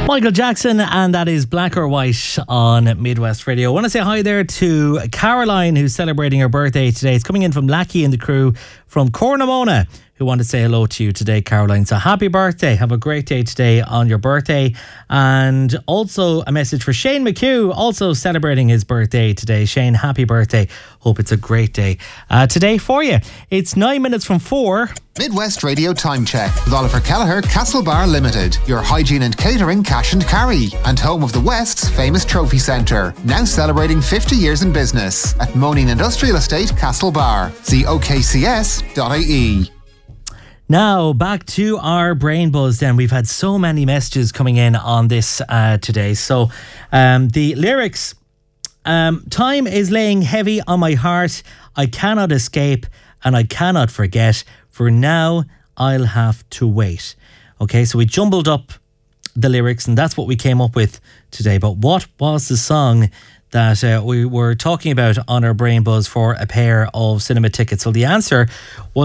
Michael Jackson, and that is Black or White on Midwest Radio. I want to say hi there to Caroline, who's celebrating her birthday today. It's coming in from Lackey and the crew from Cornamona, who want to say hello to you today, Caroline. So happy birthday. Have a great day today on your birthday. And also a message for Shane McHugh, also celebrating his birthday today. Shane, happy birthday. Hope it's a great day today for you. It's 9 minutes from 4. Midwest Radio Time Check with Oliver Kelleher, Castlebar Limited, your hygiene and catering cash and carry, and home of the West's famous trophy centre. Now celebrating 50 years in business at Moaning Industrial Estate, Castlebar. See okcs.ie. Now, back to our brain buzz then. We've had so many messages coming in on this today. So, the lyrics, time is laying heavy on my heart. I cannot escape and I cannot forget. For now, I'll have to wait. Okay, so we jumbled up the lyrics and that's what we came up with today. But what was the song that we were talking about on our brain buzz for a pair of cinema tickets? So the answer was